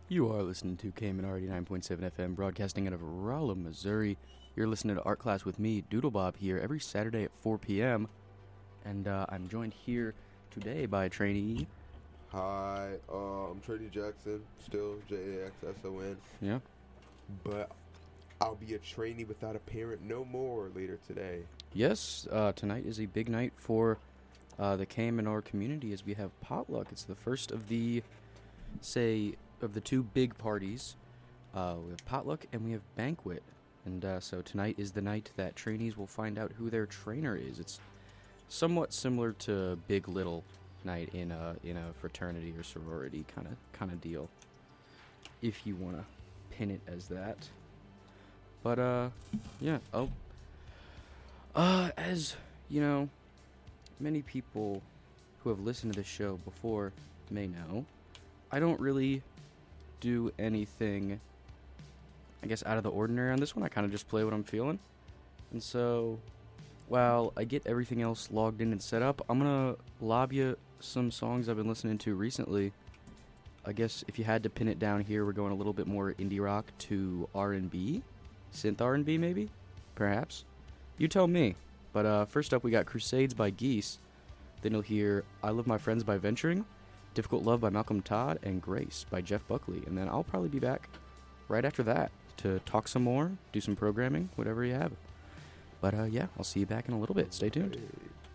You are listening to KMNR 89.7 FM, broadcasting out of Rolla, Missouri. You're listening to Art Class with me, Doodle Bob, here every Saturday at 4 p.m. And I'm joined here today by a trainee. Hi, I'm Trainee Jackson, still Jaxson. Yeah. But I'll be a trainee without a parent no more later today. Yes, tonight is a big night for the KMNR community as we have potluck. It's the first of the, of the two big parties. We have potluck and we have banquet. And so tonight is the night that trainees will find out who their trainer is. It's somewhat similar to Big Little night in a fraternity or sorority kind of deal, if you want to pin it as that. But yeah. As you know, many people who have listened to this show before may know, I don't really do anything, I guess, out of the ordinary on this one. I kind of just play what I'm feeling. And so, while I get everything else logged in and set up, I'm going to lob you some songs I've been listening to recently. I guess if you had to pin it down here, we're going a little bit more indie rock to R&B. Synth R&B, maybe? Perhaps? You tell me. But first up, we got Crusades by Geese. Then you'll hear I Love My Friends by Venturing, Difficult Love by Malcolm Todd, and Grace by Jeff Buckley. And then I'll probably be back right after that to talk some more, do some programming, whatever you have. But yeah, I'll see you back in a little bit. Stay tuned.